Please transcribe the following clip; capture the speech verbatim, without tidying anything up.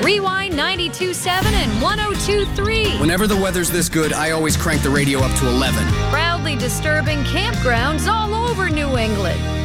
Rewind ninety-two point seven and one oh two point three. Whenever the weather's this good, I always crank the radio up to eleven. Proudly disturbing campgrounds all over New England.